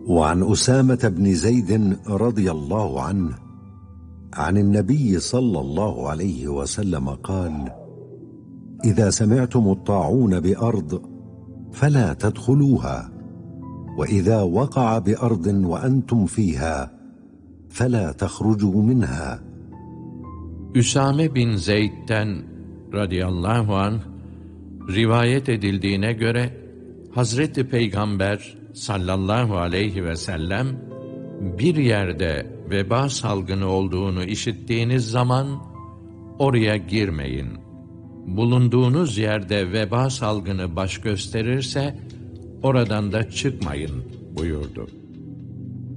وعن أسامة بن زيد رضي الله عنه عن النبي صلى الله عليه وسلم قال: إذا سمعتم الطاعون بأرض فلا تدخلوها، وإذا وقع بأرض وأنتم فيها فلا تخرجوا منها. Üsame bin Zeyd'den radıyallahu anh rivayet edildiğine göre Hazreti Peygamber sallallahu aleyhi ve sellem bir yerde veba salgını olduğunu işittiğiniz zaman oraya girmeyin. Bulunduğunuz yerde veba salgını baş gösterirse oradan da çıkmayın buyurdu.